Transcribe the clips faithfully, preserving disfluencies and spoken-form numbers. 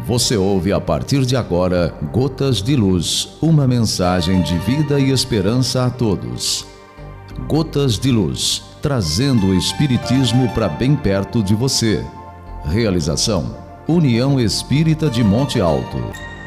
Você ouve a partir de agora Gotas de Luz, uma mensagem de vida e esperança a todos. Gotas de Luz, trazendo o Espiritismo para bem perto de você. Realização: União Espírita de Monte Alto.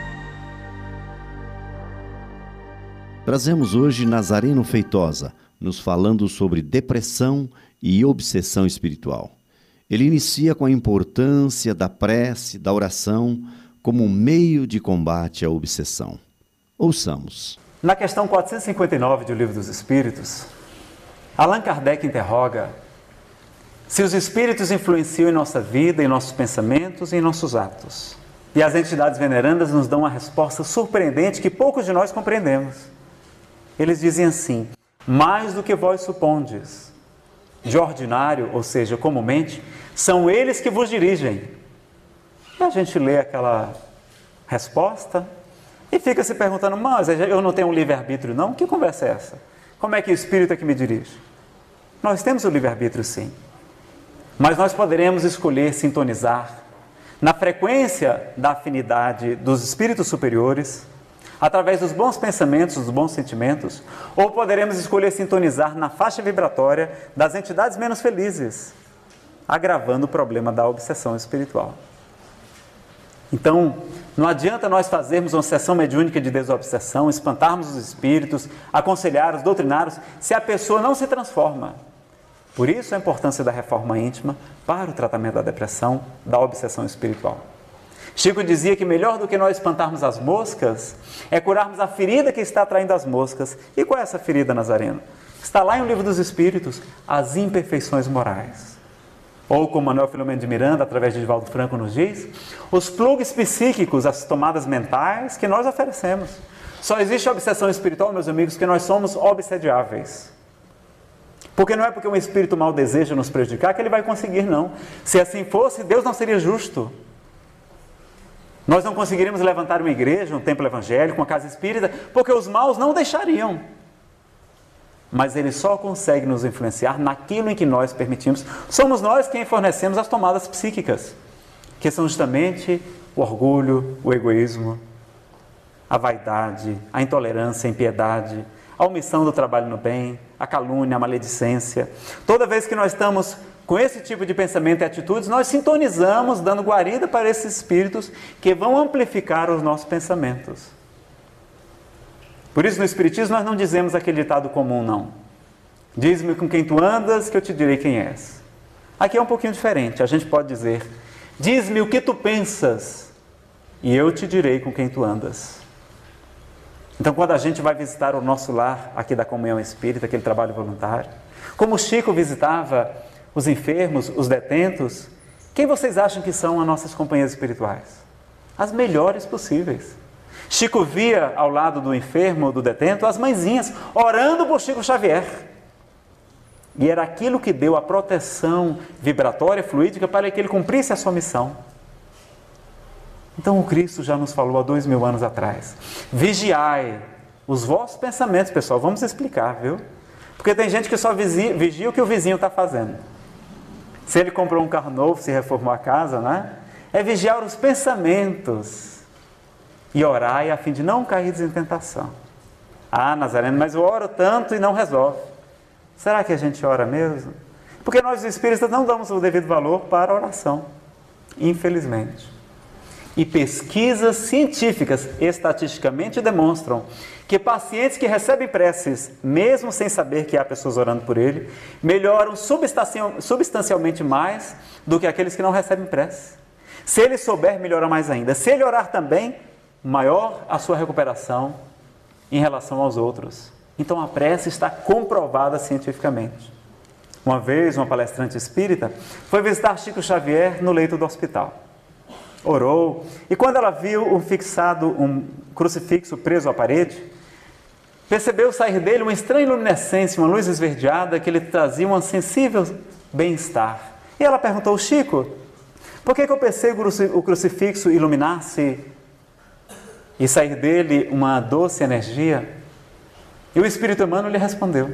Trazemos hoje Nazareno Feitosa, nos falando sobre depressão e obsessão espiritual. Ele inicia com a importância da prece, da oração, como um meio de combate à obsessão. Ouçamos. Na questão quatrocentos e cinquenta e nove do Livro dos Espíritos, Allan Kardec interroga se os espíritos influenciam em nossa vida, em nossos pensamentos e em nossos atos. E as entidades venerandas nos dão uma resposta surpreendente que poucos de nós compreendemos. Eles dizem assim: mais do que vós supondes. De ordinário, ou seja, comumente, são eles que vos dirigem. E a gente lê aquela resposta e fica se perguntando: mas eu não tenho um livre-arbítrio não? Que conversa é essa? Como é que o Espírito é que me dirige? Nós temos o livre-arbítrio sim, mas nós poderemos escolher sintonizar na frequência da afinidade dos espíritos superiores, através dos bons pensamentos, dos bons sentimentos, ou poderemos escolher sintonizar na faixa vibratória das entidades menos felizes, agravando o problema da obsessão espiritual. Então, não adianta nós fazermos uma sessão mediúnica de desobsessão, espantarmos os espíritos, aconselhar-os, doutrinar-os, se a pessoa não se transforma. Por isso a importância da reforma íntima para o tratamento da depressão, da obsessão espiritual. Chico dizia que melhor do que nós espantarmos as moscas é curarmos a ferida que está atraindo as moscas. E qual é essa ferida, Nazareno? Está lá em O Livro dos Espíritos, as imperfeições morais. Ou, como Manuel Filomeno de Miranda, através de Divaldo Franco, nos diz, os plugs psíquicos, as tomadas mentais que nós oferecemos. Só existe a obsessão espiritual, meus amigos, que nós somos obsediáveis. Porque não é porque um espírito mau deseja nos prejudicar que ele vai conseguir, não. Se assim fosse, Deus não seria justo. Nós não conseguiríamos levantar uma igreja, um templo evangélico, uma casa espírita, porque os maus não deixariam. Mas ele só consegue nos influenciar naquilo em que nós permitimos. Somos nós quem fornecemos as tomadas psíquicas, que são justamente o orgulho, o egoísmo, a vaidade, a intolerância, a impiedade, a omissão do trabalho no bem, a calúnia, a maledicência. Toda vez que nós estamos com esse tipo de pensamento e atitudes, nós sintonizamos, dando guarida para esses espíritos que vão amplificar os nossos pensamentos. Por isso, no Espiritismo, nós não dizemos aquele ditado comum, não. Diz-me com quem tu andas, que eu te direi quem és. Aqui é um pouquinho diferente. A gente pode dizer: diz-me o que tu pensas, e eu te direi com quem tu andas. Então, quando a gente vai visitar o nosso lar aqui da Comunhão Espírita, aquele trabalho voluntário, como Chico visitava os enfermos, os detentos, quem vocês acham que são as nossas companhias espirituais? As melhores possíveis. Chico via ao lado do enfermo, do detento, as mãezinhas orando por Chico Xavier. E era aquilo que deu a proteção vibratória, fluídica, para que ele cumprisse a sua missão. Então o Cristo já nos falou há dois mil anos atrás: vigiai os vossos pensamentos, pessoal. Vamos explicar, viu? Porque tem gente que só vigia, vigia o que o vizinho está fazendo. Se ele comprou um carro novo, se reformou a casa, né? É vigiar os pensamentos e orai a fim de não cair em tentação. Ah, Nazareno, mas eu oro tanto e não resolve. Será que a gente ora mesmo? Porque nós, os espíritas, não damos o devido valor para a oração, infelizmente. E pesquisas científicas estatisticamente demonstram que pacientes que recebem preces, mesmo sem saber que há pessoas orando por ele, melhoram substancialmente mais do que aqueles que não recebem prece. Se ele souber, melhora mais ainda. Se ele orar também, maior a sua recuperação em relação aos outros. Então a prece está comprovada cientificamente. Uma vez, uma palestrante espírita foi visitar Chico Xavier no leito do hospital. Orou, e quando ela viu um fixado, um crucifixo preso à parede, percebeu sair dele uma estranha luminescência, uma luz esverdeada que lhe trazia um sensível bem-estar. E ela perguntou: Chico, por que que eu percebo o crucifixo iluminar-se e sair dele uma doce energia? E o Espírito Emmanuel lhe respondeu: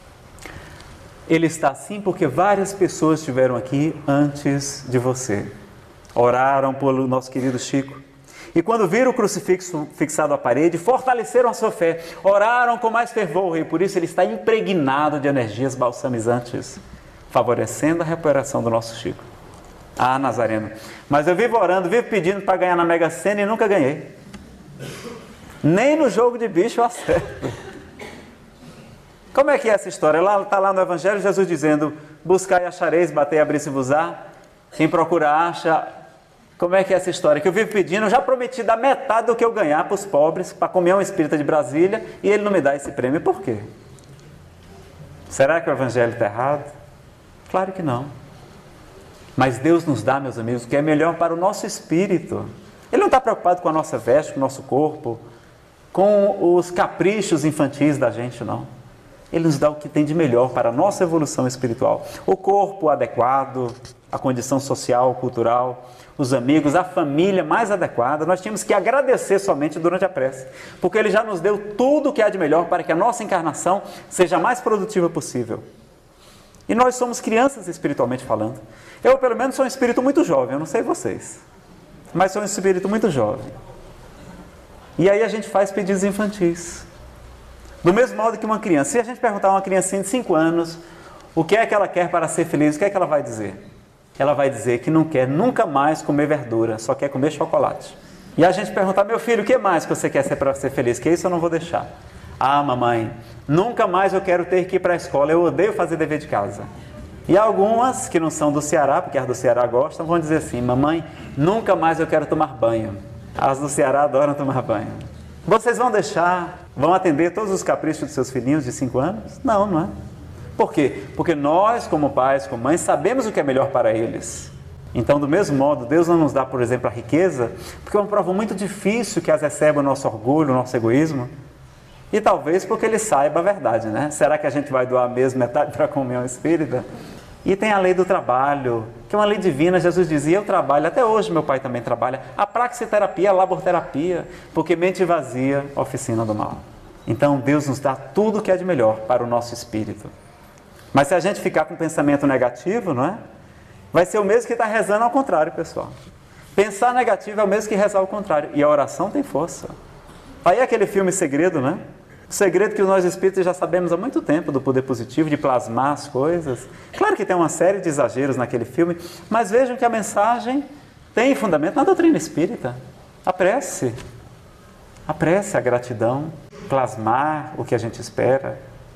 ele está assim porque várias pessoas estiveram aqui antes de você. Oraram pelo nosso querido Chico, E quando viram o crucifixo fixado à parede, fortaleceram a sua fé, oraram com mais fervor, e por isso ele está impregnado de energias balsamizantes, favorecendo a recuperação do nosso Chico. Ah, Nazareno, mas eu vivo orando, vivo pedindo para ganhar na Mega Sena e nunca ganhei. Nem no jogo de bicho eu acerto. Como é que é essa história? Está lá no Evangelho, Jesus dizendo, buscai e achareis, batei, abri-se-vos-á, quem procura acha. Como é que é essa história? Que eu vivo pedindo, eu já prometi dar metade do que eu ganhar para os pobres, para comer um espírita de Brasília, e ele não me dá esse prêmio. Por quê? Será que o Evangelho está errado? Claro que não. Mas Deus nos dá, meus amigos, o que é melhor para o nosso espírito. Ele não está preocupado com a nossa veste, com o nosso corpo, com os caprichos infantis da gente, não. Ele nos dá o que tem de melhor para a nossa evolução espiritual. O corpo adequado, a condição social, cultural, os amigos, a família mais adequada. Nós tínhamos que agradecer somente durante a prece, porque Ele já nos deu tudo o que há de melhor para que a nossa encarnação seja a mais produtiva possível. E nós somos crianças espiritualmente falando. Eu, pelo menos, sou um espírito muito jovem, eu não sei vocês, mas sou um espírito muito jovem. E aí a gente faz pedidos infantis. Do mesmo modo que uma criança, se a gente perguntar a uma criancinha de cinco anos o que é que ela quer para ser feliz, o que é que ela vai dizer? Ela vai dizer que não quer nunca mais comer verdura, só quer comer chocolate. E a gente perguntar, meu filho, o que mais que você quer ser para ser feliz? Que isso eu não vou deixar. Ah, mamãe, nunca mais eu quero ter que ir para a escola, eu odeio fazer dever de casa. E algumas, que não são do Ceará, porque as do Ceará gostam, vão dizer assim, mamãe, nunca mais eu quero tomar banho. As do Ceará adoram tomar banho. Vocês vão deixar, vão atender todos os caprichos dos seus filhinhos de cinco anos? Não, não é. Por quê? Porque nós, como pais, como mães, sabemos o que é melhor para eles. Então, do mesmo modo, Deus não nos dá, por exemplo, a riqueza, porque é uma prova muito difícil que as recebe o nosso orgulho, o nosso egoísmo. E talvez porque Ele saiba a verdade, né? Será que a gente vai doar mesmo metade para a comunhão espírita? E tem a lei do trabalho, que é uma lei divina. Jesus dizia, eu trabalho, até hoje meu pai também trabalha, a praxiterapia, a laborterapia, porque mente vazia, oficina do mal. Então Deus nos dá tudo o que é de melhor para o nosso espírito. Mas se a gente ficar com pensamento negativo, não é? Vai ser o mesmo que está rezando ao contrário, pessoal. Pensar negativo é o mesmo que rezar ao contrário. E a oração tem força. Aí aquele filme Segredo, né? O segredo que nós espíritas já sabemos há muito tempo do poder positivo, de plasmar as coisas. Claro que tem uma série de exageros naquele filme, mas vejam que a mensagem tem fundamento na doutrina espírita. A prece. A prece, a gratidão, plasmar o que a gente espera.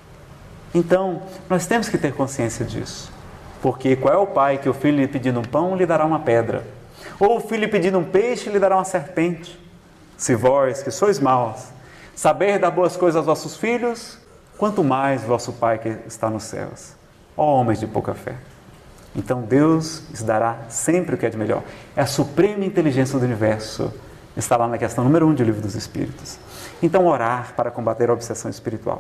Então, nós temos que ter consciência disso. Porque qual é o pai que o filho lhe pedindo um pão lhe dará uma pedra? Ou o filho lhe pedindo um peixe lhe dará uma serpente? Se vós, que sois maus, saber dar boas coisas aos vossos filhos, quanto mais vosso Pai que está nos céus. Ó homens de pouca fé. Então Deus lhes dará sempre o que é de melhor. É a suprema inteligência do universo. Está lá na questão número um do Livro dos Espíritos. Então orar para combater a obsessão espiritual.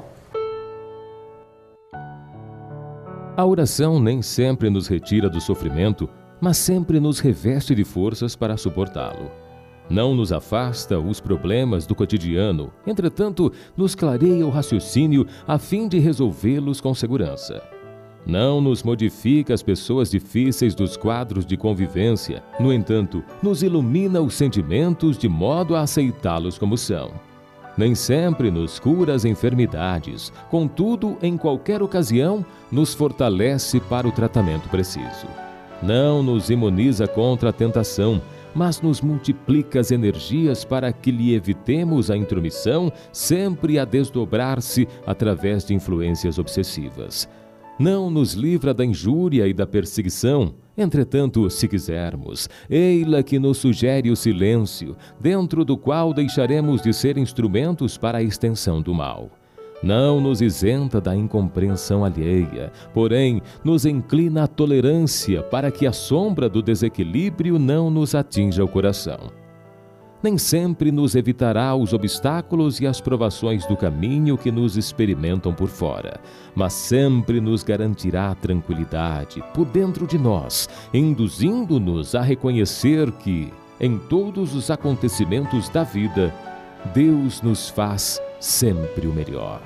A oração nem sempre nos retira do sofrimento, mas sempre nos reveste de forças para suportá-lo. Não nos afasta os problemas do cotidiano, entretanto, nos clareia o raciocínio a fim de resolvê-los com segurança. Não nos modifica as pessoas difíceis dos quadros de convivência, no entanto, nos ilumina os sentimentos de modo a aceitá-los como são. Nem sempre nos cura as enfermidades, contudo, em qualquer ocasião, nos fortalece para o tratamento preciso. Não nos imuniza contra a tentação, mas nos multiplica as energias para que lhe evitemos a intromissão, sempre a desdobrar-se através de influências obsessivas. Não nos livra da injúria e da perseguição, entretanto, se quisermos, ei-la que nos sugere o silêncio, dentro do qual deixaremos de ser instrumentos para a extensão do mal. Não nos isenta da incompreensão alheia, porém, nos inclina à tolerância para que a sombra do desequilíbrio não nos atinja o coração. Nem sempre nos evitará os obstáculos e as provações do caminho que nos experimentam por fora, mas sempre nos garantirá tranquilidade por dentro de nós, induzindo-nos a reconhecer que, em todos os acontecimentos da vida, Deus nos faz sempre o melhor.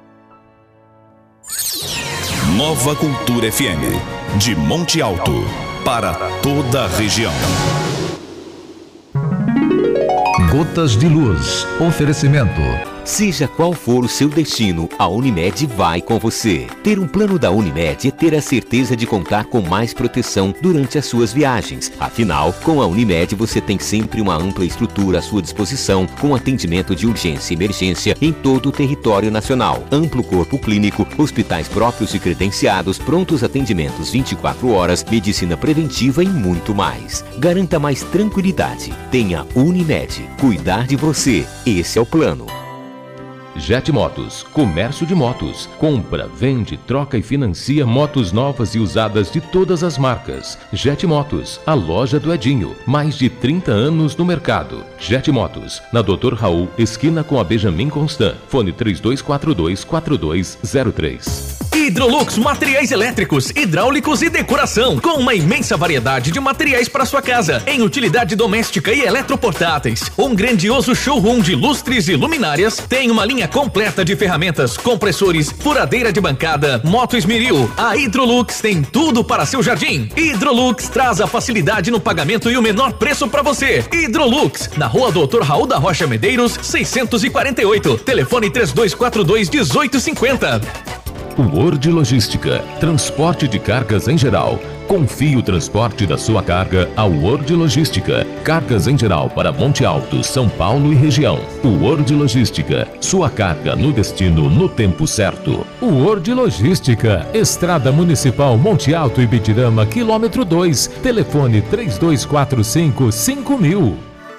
Nova Cultura F M, de Monte Alto. para toda a região. Gotas de Luz. Oferecimento. Seja qual for o seu destino, a Unimed vai com você. Ter um plano da Unimed é ter a certeza de contar com mais proteção durante as suas viagens. Afinal, com a Unimed você tem sempre uma ampla estrutura à sua disposição, com atendimento de urgência e emergência em todo o território nacional. Amplo corpo clínico, hospitais próprios e credenciados, prontos atendimentos vinte e quatro horas, medicina preventiva e muito mais. Garanta mais tranquilidade. Tenha Unimed. Cuidar de você. Esse é o plano. Jet Motos, comércio de motos. Compra, vende, troca e financia motos novas e usadas de todas as marcas. Jet Motos, a loja do Edinho. Mais de trinta anos no mercado. Jet Motos, na doutor Raul, esquina com a Benjamin Constant. Fone três dois quatro dois, quatro dois zero três. Hidrolux Materiais Elétricos, Hidráulicos e Decoração, com uma imensa variedade de materiais para sua casa, em utilidade doméstica e eletroportáteis. Um grandioso showroom de lustres e luminárias, tem uma linha completa de ferramentas, compressores, furadeira de bancada, moto esmeril. A Hidrolux tem tudo para seu jardim. Hidrolux traz a facilidade no pagamento e o menor preço para você. Hidrolux, na rua doutor Raul da Rocha Medeiros, seiscentos e quarenta e oito. Telefone três dois quatro dois, um oito cinco zero. Word Logística, transporte de cargas em geral. Confie o transporte da sua carga ao Word Logística. Cargas em geral para Monte Alto, São Paulo e região. Word Logística, sua carga no destino no tempo certo. Word Logística, Estrada Municipal Monte Alto e Bitirama, quilômetro dois. Telefone três dois quatro cinco, cinco mil.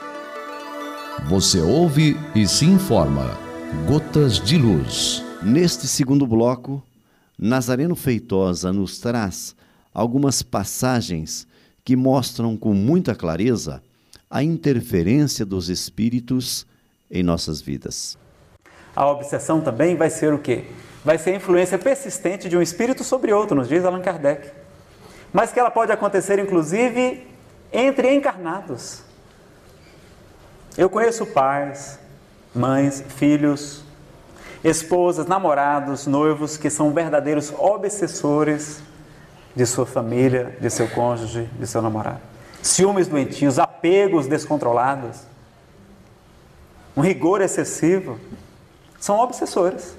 Você ouve e se informa. Gotas de Luz. Neste segundo bloco, Nazareno Feitosa nos traz algumas passagens que mostram com muita clareza a interferência dos espíritos em nossas vidas. A obsessão também vai ser o quê? Vai ser a influência persistente de um espírito sobre outro, nos diz Allan Kardec. Mas que ela pode acontecer, inclusive, entre encarnados. Eu conheço pais, mães, filhos, esposas, namorados, noivos que são verdadeiros obsessores de sua família, de seu cônjuge, de seu namorado. Ciúmes doentios, apegos descontrolados, um rigor excessivo, são obsessores.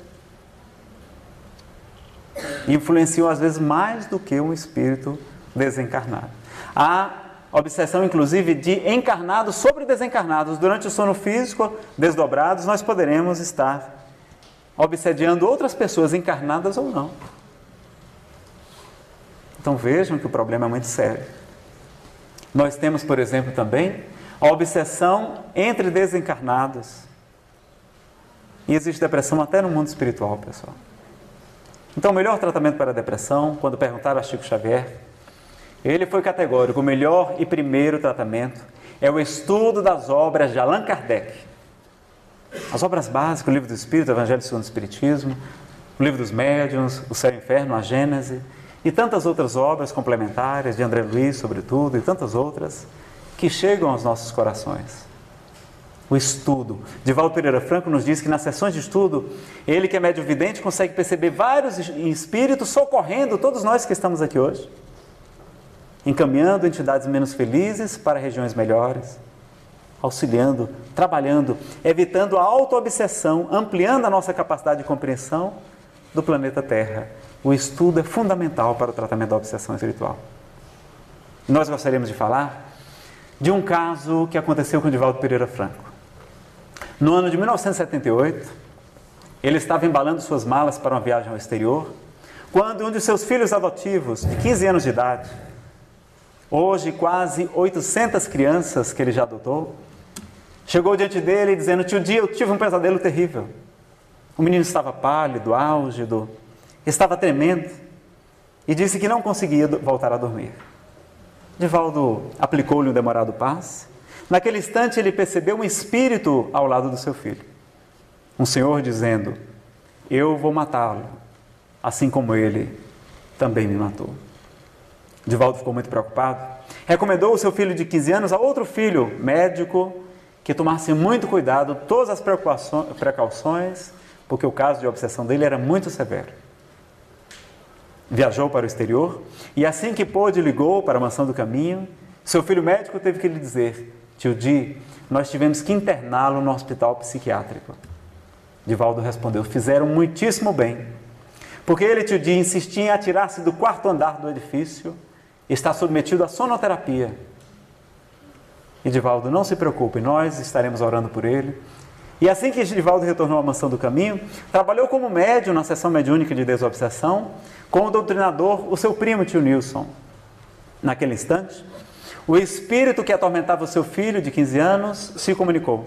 Influenciam às vezes mais do que um espírito desencarnado. Há obsessão, inclusive, de encarnados sobre desencarnados. Durante o sono físico, desdobrados, nós poderemos estar obsediando outras pessoas, encarnadas ou não. Então vejam que o problema é muito sério. Nós temos, por exemplo, também a obsessão entre desencarnados. E existe depressão até no mundo espiritual, pessoal. Então o melhor tratamento para a depressão, quando perguntaram a Chico Xavier, ele foi categórico: o melhor e primeiro tratamento é o estudo das obras de Allan Kardec. As obras básicas, o Livro do Espírito, o Evangelho segundo o Espiritismo, o Livro dos Médiuns, o Céu e o Inferno, a Gênese, e tantas outras obras complementares, de André Luiz, sobretudo, e tantas outras, que chegam aos nossos corações. O estudo. Divaldo Pereira Franco nos diz que nas sessões de estudo, ele que é médium vidente consegue perceber vários espíritos socorrendo todos nós que estamos aqui hoje, encaminhando entidades menos felizes para regiões melhores, auxiliando, trabalhando, evitando a auto-obsessão, ampliando a nossa capacidade de compreensão do planeta Terra. O estudo é fundamental para o tratamento da obsessão espiritual. Nós gostaríamos de falar de um caso que aconteceu com o Divaldo Pereira Franco. No ano de mil novecentos e setenta e oito, ele estava embalando suas malas para uma viagem ao exterior, quando um de seus filhos adotivos, de quinze anos de idade, hoje quase oitocentas crianças que ele já adotou, chegou diante dele dizendo: tio Dia, eu tive um pesadelo terrível. O menino estava pálido, álgido, estava tremendo e disse que não conseguia voltar a dormir. Divaldo aplicou-lhe um demorado passe. Naquele instante ele percebeu um espírito ao lado do seu filho. Um senhor dizendo: eu vou matá-lo, assim como ele também me matou. Divaldo ficou muito preocupado. Recomendou o seu filho de quinze anos a outro filho, médico, que tomasse muito cuidado, todas as precauções, porque o caso de obsessão dele era muito severo. viajou para o exterior e assim que pôde ligou para a Mansão do Caminho. Seu filho médico teve que lhe dizer: tio Di, nós tivemos que interná-lo no hospital psiquiátrico. Divaldo respondeu: fizeram muitíssimo bem, porque ele, tio Di, insistia em atirar-se do quarto andar do edifício e está submetido à sonoterapia. E Divaldo, não se preocupe, nós estaremos orando por ele. E assim que Divaldo retornou à Mansão do Caminho, trabalhou como médium na sessão mediúnica de desobsessão com o doutrinador, o seu primo, tio Nilson. Naquele instante, o espírito que atormentava o seu filho de quinze anos se comunicou.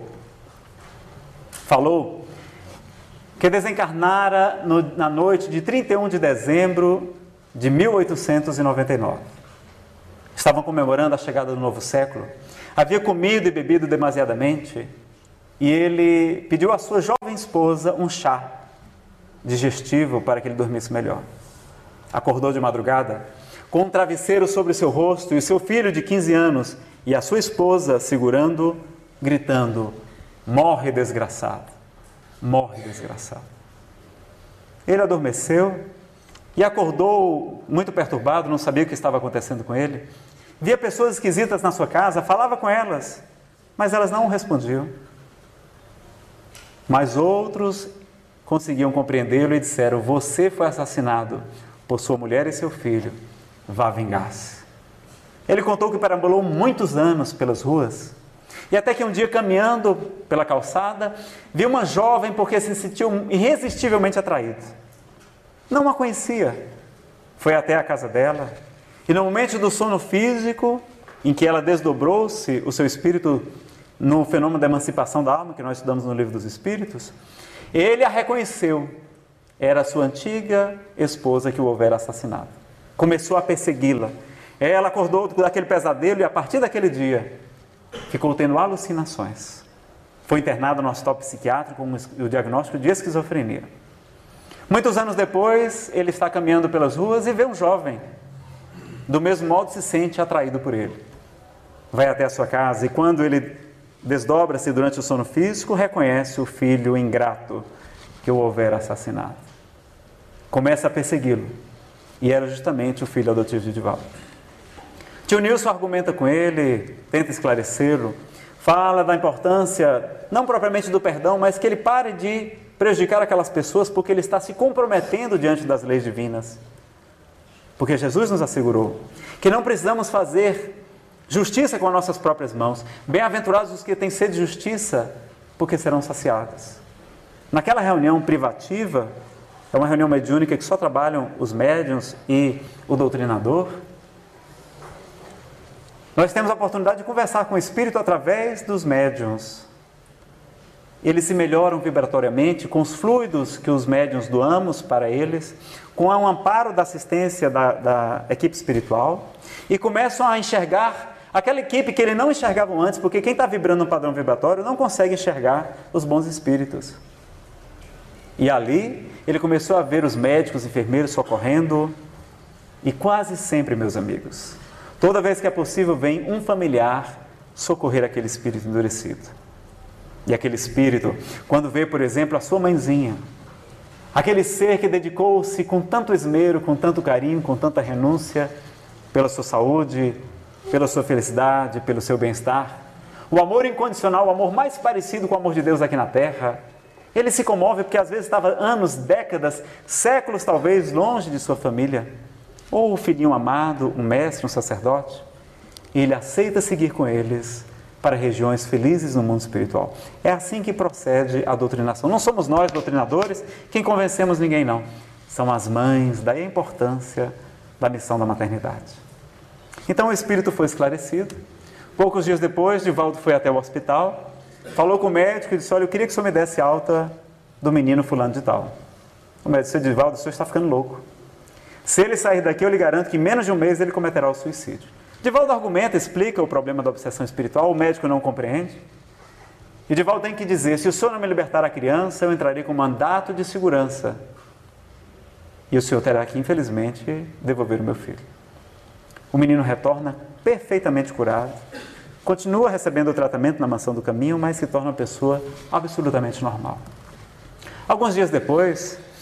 Falou que desencarnara no, na noite de trinta e um de dezembro de mil oitocentos e noventa e nove. Estavam comemorando a chegada do novo século. Havia comido e bebido demasiadamente e ele pediu à sua jovem esposa um chá digestivo para que ele dormisse melhor. Acordou de madrugada com um travesseiro sobre seu rosto e seu filho de quinze anos e a sua esposa segurando, gritando: morre desgraçado, morre desgraçado. Ele adormeceu e acordou muito perturbado, não sabia o que estava acontecendo com ele. Via pessoas esquisitas na sua casa, falava com elas, mas elas não o respondiam. Mas outros conseguiam compreendê-lo e disseram: você foi assassinado por sua mulher e seu filho, vá vingar-se. Ele contou que perambulou muitos anos pelas ruas e até que um dia, caminhando pela calçada, viu uma jovem porque se sentiu irresistivelmente atraído. Não a conhecia. Foi até a casa dela e no momento do sono físico, em que ela desdobrou-se, o seu espírito, no fenômeno da emancipação da alma, que nós estudamos no Livro dos Espíritos, ele a reconheceu. Era a sua antiga esposa que o houvera assassinado. Começou a persegui-la. Ela acordou daquele pesadelo e a partir daquele dia ficou tendo alucinações. Foi internada no hospital psiquiátrico com o diagnóstico de esquizofrenia. Muitos anos depois, ele está caminhando pelas ruas e vê um jovem. Do mesmo modo, se sente atraído por ele. Vai até a sua casa e quando ele desdobra-se durante o sono físico, reconhece o filho ingrato que o houvera assassinado. Começa a persegui-lo. E era justamente o filho adotivo de Divaldo. Tio Nilson argumenta com ele, tenta esclarecê-lo, fala da importância, não propriamente do perdão, mas que ele pare de prejudicar aquelas pessoas porque ele está se comprometendo diante das leis divinas. Porque Jesus nos assegurou que não precisamos fazer justiça com as nossas próprias mãos. Bem-aventurados os que têm sede de justiça, porque serão saciados. Naquela reunião privativa, é uma reunião mediúnica que só trabalham os médiuns e o doutrinador, nós temos a oportunidade de conversar com o Espírito através dos médiuns. Eles se melhoram vibratoriamente com os fluidos que os médiuns doamos para eles, com o amparo da assistência da, da equipe espiritual, e começam a enxergar aquela equipe que eles não enxergavam antes, porque quem está vibrando um padrão vibratório não consegue enxergar os bons espíritos. E ali ele começou a ver os médicos, enfermeiros socorrendo, e quase sempre, meus amigos, toda vez que é possível, vem um familiar socorrer aquele espírito endurecido. E aquele espírito, quando vê, por exemplo, a sua mãezinha, aquele ser que dedicou-se com tanto esmero, com tanto carinho, com tanta renúncia, pela sua saúde, pela sua felicidade, pelo seu bem-estar, o amor incondicional, o amor mais parecido com o amor de Deus aqui na Terra, ele se comove porque às vezes estava anos, décadas, séculos talvez, longe de sua família, ou o filhinho amado, um mestre, um sacerdote, e ele aceita seguir com eles para regiões felizes no mundo espiritual. É assim que procede a doutrinação. Não somos nós, doutrinadores, quem convencemos ninguém, não. São as mães, daí a importância da missão da maternidade. Então o espírito foi esclarecido. Poucos dias depois, Divaldo foi até o hospital, falou com o médico e disse: olha, eu queria que o senhor me desse alta do menino fulano de tal. O médico disse: Divaldo, o senhor está ficando louco. Se ele sair daqui, eu lhe garanto que em menos de um mês ele cometerá o suicídio. Divaldo argumenta, explica o problema da obsessão espiritual, o médico não compreende. E Divaldo tem que dizer: se o senhor não me libertar a criança, eu entrarei com mandato de segurança. E o senhor terá que, infelizmente, devolver o meu filho. O menino retorna perfeitamente curado, continua recebendo o tratamento na Mansão do Caminho, mas se torna uma pessoa absolutamente normal. Alguns dias depois,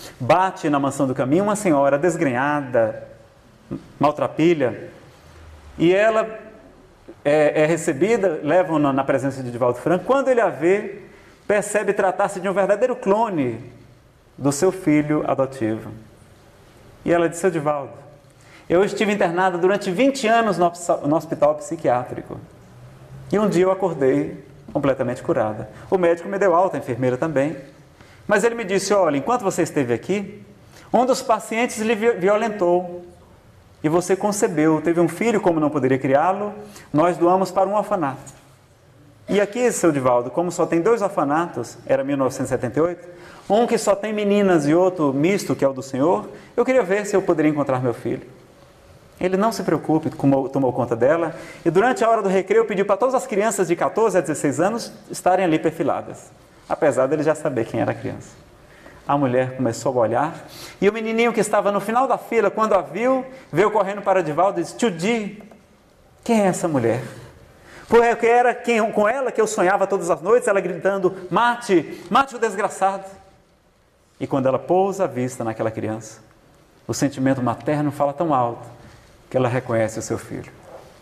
bate na Mansão do Caminho uma senhora desgrenhada, maltrapilha, e ela é, é recebida, levam na, na presença de Divaldo Franco. Quando ele a vê, percebe tratar-se de um verdadeiro clone do seu filho adotivo. E ela disse: seu Divaldo, eu estive internada durante vinte anos no, no hospital psiquiátrico, e um dia eu acordei completamente curada. O médico me deu alta, a enfermeira também, mas ele me disse: olha, enquanto você esteve aqui, um dos pacientes lhe violentou, e você concebeu, teve um filho, como não poderia criá-lo, nós doamos para um orfanato. E aqui, seu Divaldo, como só tem dois orfanatos, era mil novecentos e setenta e oito, um que só tem meninas e outro misto, que é o do senhor, eu queria ver se eu poderia encontrar meu filho. Ele não se preocupe, tomou, tomou conta dela, e durante a hora do recreio pediu para todas as crianças de quatorze a dezesseis anos estarem ali perfiladas, apesar dele já saber quem era a criança. A mulher começou a olhar, e o menininho que estava no final da fila, quando a viu, veio correndo para Divaldo e disse: tio Di, quem é essa mulher? Porque era quem, com ela que eu sonhava todas as noites, ela gritando: mate, mate o desgraçado. E quando ela pousa a vista naquela criança, o sentimento materno fala tão alto que ela reconhece o seu filho.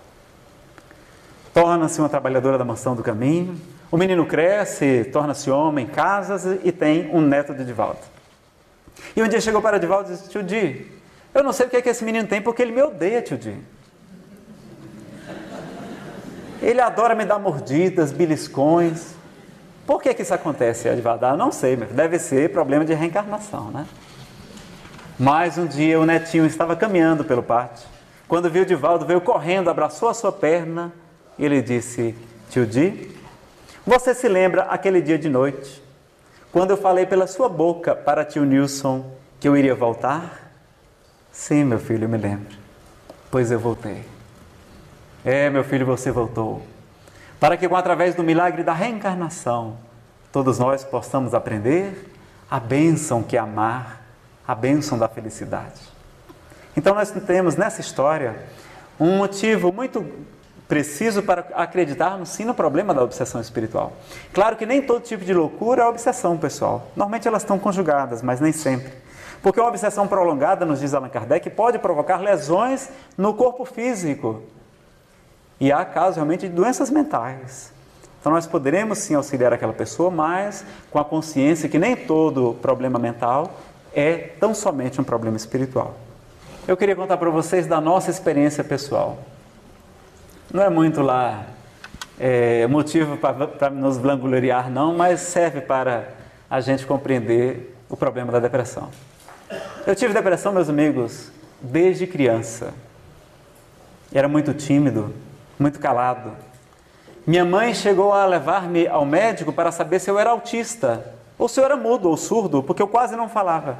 Torna-se uma trabalhadora da Mansão do Caminho, o menino cresce, torna-se homem, casa e tem um neto de Divaldo. E um dia chegou para Divaldo e disse: tio Di, eu não sei o que é que esse menino tem, porque ele me odeia, tio Di. Ele adora me dar mordidas, beliscões. Por que que isso acontece, Divaldo? Ah, não sei, deve ser problema de reencarnação, né? Mas um dia o netinho estava caminhando pelo pátio. Quando viu Divaldo, veio correndo, abraçou a sua perna e ele disse: tio Di, você se lembra aquele dia de noite, quando eu falei pela sua boca para tio Nilson que eu iria voltar? Sim, meu filho, eu me lembro. Pois eu voltei. É, meu filho, você voltou, para que, através do milagre da reencarnação, todos nós possamos aprender a bênção que é amar, a bênção da felicidade. Então nós temos nessa história um motivo muito preciso para acreditarmos sim no problema da obsessão espiritual. Claro que nem todo tipo de loucura é obsessão, pessoal. Normalmente elas estão conjugadas, mas nem sempre. Porque uma obsessão prolongada, nos diz Allan Kardec, pode provocar lesões no corpo físico. E há casos realmente de doenças mentais. Então nós poderemos sim auxiliar aquela pessoa, mas com a consciência que nem todo problema mental é tão somente um problema espiritual. Eu queria contar para vocês da nossa experiência pessoal. Não é muito lá é, motivo para nos vangloriar não, mas serve para a gente compreender o problema da depressão. Eu tive depressão, meus amigos, desde criança. Era muito tímido, muito calado. Minha mãe chegou a levar-me ao médico para saber se eu era autista, ou se eu era mudo ou surdo, porque eu quase não falava.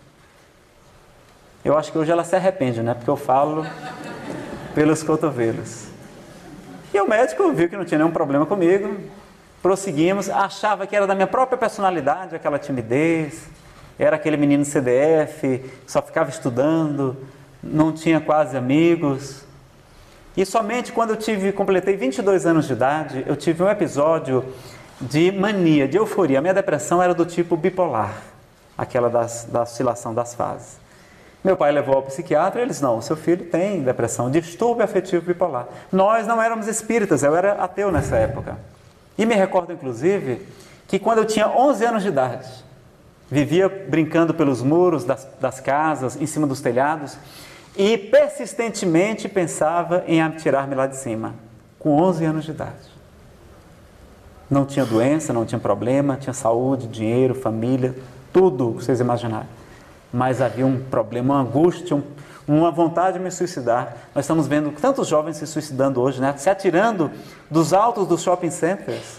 Eu acho que hoje ela se arrepende, né? Porque eu falo pelos cotovelos. E o médico viu que não tinha nenhum problema comigo, prosseguimos, achava que era da minha própria personalidade, aquela timidez, era aquele menino C D F, só ficava estudando, não tinha quase amigos. E somente quando eu tive, completei vinte e dois anos de idade, eu tive um episódio de mania, de euforia. A minha depressão era do tipo bipolar, aquela das, da oscilação das fases. Meu pai levou ao psiquiatra e eles, não, o seu filho tem depressão, distúrbio afetivo bipolar. Nós não éramos espíritas, eu era ateu nessa época. E me recordo, inclusive, que quando eu tinha onze anos de idade, vivia brincando pelos muros das, das casas, em cima dos telhados, e persistentemente pensava em atirar-me lá de cima, com onze anos de idade. Não tinha doença, não tinha problema, tinha saúde, dinheiro, família, tudo que vocês imaginarem. Mas havia um problema, uma angústia, um, uma vontade de me suicidar. Nós estamos vendo tantos jovens se suicidando hoje, né? Se atirando dos altos dos shopping centers.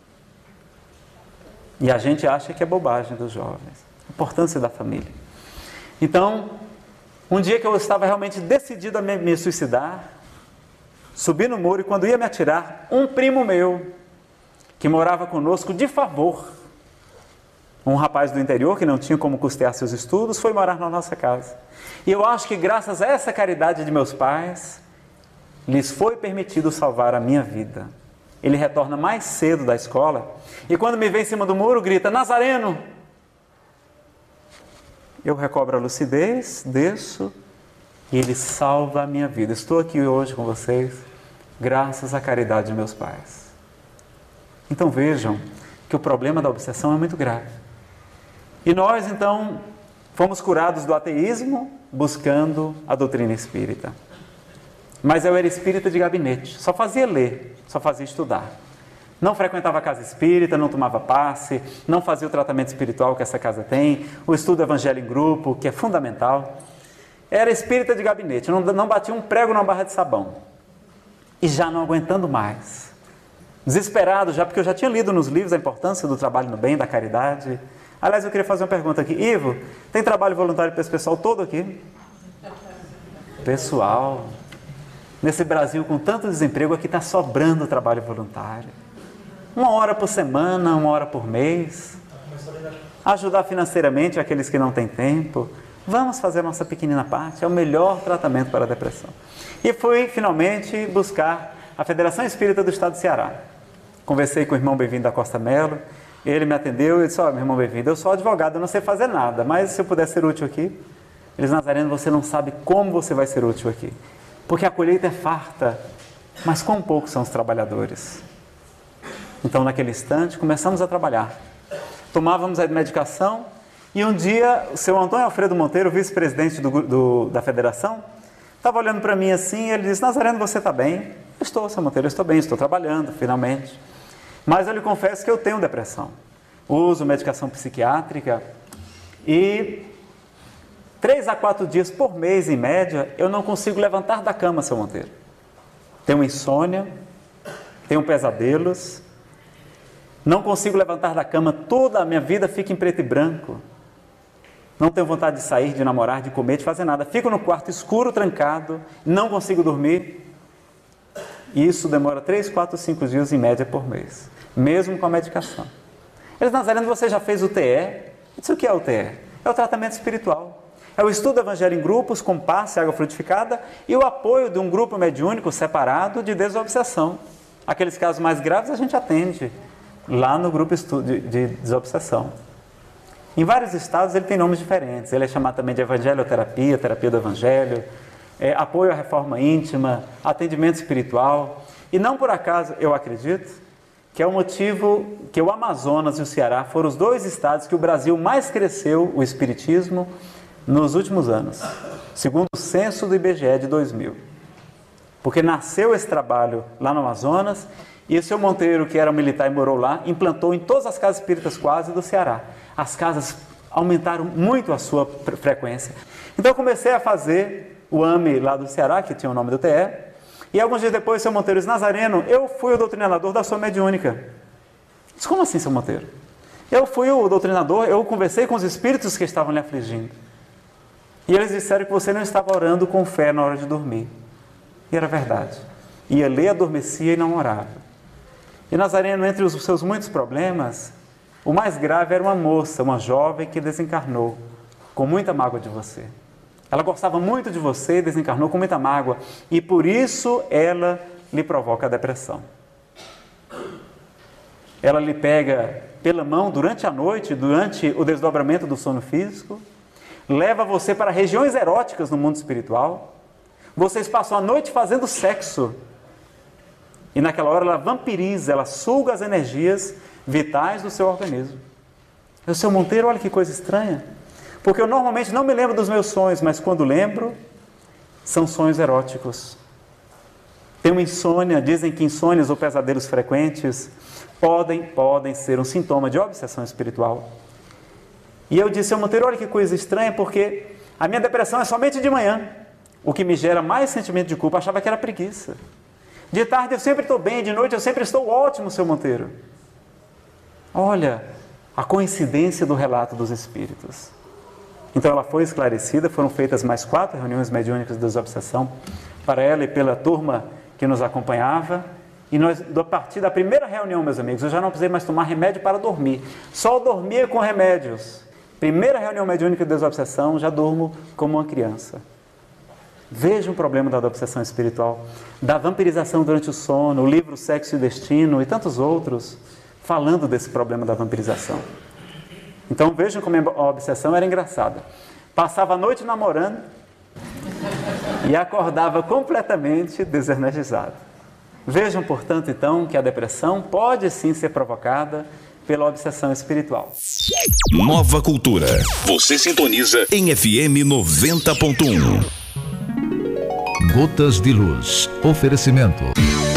E a gente acha que é bobagem dos jovens. A importância da família. Então, um dia que eu estava realmente decidido a me, me suicidar, subi no muro e quando ia me atirar, um primo meu, que morava conosco de favor, um rapaz do interior que não tinha como custear seus estudos, foi morar na nossa casa. E eu acho que graças a essa caridade de meus pais, lhes foi permitido salvar a minha vida. Ele retorna mais cedo da escola e quando me vê em cima do muro, grita: Nazareno! eu recobro a lucidez, desço e Ele salva a minha vida. Estou aqui hoje com vocês graças à caridade de meus pais. Então vejam que o problema da obsessão é muito grave. E nós então fomos curados do ateísmo buscando a doutrina espírita. Mas eu era espírita de gabinete, só fazia ler, só fazia estudar. Não frequentava a casa espírita, não tomava passe, não fazia o tratamento espiritual que essa casa tem, o estudo do evangelho em grupo, que é fundamental. Era espírita de gabinete, não, não batia um prego numa barra de sabão. E já não aguentando mais. Desesperado já, porque eu já tinha lido nos livros a importância do trabalho no bem, da caridade. Aliás, eu queria fazer uma pergunta aqui. Ivo, tem trabalho voluntário para esse pessoal todo aqui? Pessoal, nesse Brasil com tanto desemprego, aqui está sobrando trabalho voluntário. Uma hora por semana, uma hora por mês. Ajudar financeiramente aqueles que não têm tempo. Vamos fazer a nossa pequenina parte, é o melhor tratamento para a depressão. E fui, finalmente, buscar a Federação Espírita do Estado do Ceará. Conversei com o irmão Bem-vindo da Costa Melo, ele me atendeu e disse, ó, meu irmão Bem-vindo, eu sou advogado, eu não sei fazer nada, mas se eu puder ser útil aqui, eles, Nazareno, você não sabe como você vai ser útil aqui. Porque a colheita é farta, mas quão poucos são os trabalhadores. Então, naquele instante, começamos a trabalhar. Tomávamos a medicação e um dia o seu Antônio Alfredo Monteiro, vice-presidente do, do, da federação, estava olhando para mim assim e ele disse, Nazareno, você está bem? Eu estou, seu Monteiro, eu estou bem, estou trabalhando, finalmente. Mas eu lhe confesso que eu tenho depressão. Uso medicação psiquiátrica e três a quatro dias por mês, em média, eu não consigo levantar da cama, seu Monteiro. Tenho insônia, tenho pesadelos, não consigo levantar da cama, toda a minha vida fica em preto e branco. Não tenho vontade de sair, de namorar, de comer, de fazer nada. Fico no quarto escuro, trancado, não consigo dormir. E isso demora três, quatro, cinco dias em média por mês, mesmo com a medicação. Eles, Nazareno, você já fez o T E? Eu disse, o que é o T E? É o tratamento espiritual. É o estudo do evangelho em grupos, com passe, água frutificada e o apoio de um grupo mediúnico separado de desobsessão. Aqueles casos mais graves a gente atende lá no grupo de, de desobsessão. Em vários estados ele tem nomes diferentes. Ele é chamado também de evangelioterapia, terapia do evangelho, é, apoio à reforma íntima, atendimento espiritual. E não por acaso, eu acredito, que é o motivo que o Amazonas e o Ceará foram os dois estados que o Brasil mais cresceu o espiritismo nos últimos anos, segundo o censo do I B G E de dois mil. Porque nasceu esse trabalho lá no Amazonas e o seu Monteiro, que era militar e morou lá, implantou em todas as casas espíritas quase do Ceará. As casas aumentaram muito a sua frequência. Então eu comecei a fazer o A M E lá do Ceará, que tinha o nome do T E, e alguns dias depois o seu Monteiro disse, Nazareno, eu fui o doutrinador da sua mediúnica. Eu disse, como assim, seu Monteiro? Eu fui o doutrinador, eu conversei com os espíritos que estavam lhe afligindo. E eles disseram que você não estava orando com fé na hora de dormir. E era verdade. Ia ler, adormecia e não orava. E Nazareno, entre os seus muitos problemas, o mais grave era uma moça, uma jovem que desencarnou com muita mágoa de você. Ela gostava muito de você e desencarnou com muita mágoa. E por isso ela lhe provoca a depressão. Ela lhe pega pela mão durante a noite, durante o desdobramento do sono físico, leva você para regiões eróticas no mundo espiritual. Vocês passam a noite fazendo sexo. E naquela hora ela vampiriza, ela suga as energias vitais do seu organismo. O seu Monteiro, olha que coisa estranha. Porque eu normalmente não me lembro dos meus sonhos, mas quando lembro, são sonhos eróticos. Tenho insônia, dizem que insônias ou pesadelos frequentes podem, podem ser um sintoma de obsessão espiritual. E eu disse ao Monteiro, olha que coisa estranha, porque a minha depressão é somente de manhã. O que me gera mais sentimento de culpa, achava que era preguiça. De tarde eu sempre estou bem, de noite eu sempre estou ótimo, seu Monteiro. Olha, a coincidência do relato dos espíritos. Então ela foi esclarecida, foram feitas mais quatro reuniões mediúnicas de desobsessão para ela e pela turma que nos acompanhava. E nós, a partir da primeira reunião, meus amigos, eu já não precisei mais tomar remédio para dormir. Só dormia com remédios. Primeira reunião mediúnica de desobsessão, já durmo como uma criança. Veja o problema da obsessão espiritual, da vampirização durante o sono, o livro Sexo e Destino e tantos outros, falando desse problema da vampirização. Então vejam como a obsessão era engraçada. passava a noite namorando e acordava completamente desenergizado. Vejam, portanto, então, que a depressão pode sim ser provocada pela obsessão espiritual. Nova Cultura. Você sintoniza em F M noventa ponto um. Gotas de Luz. Oferecimento.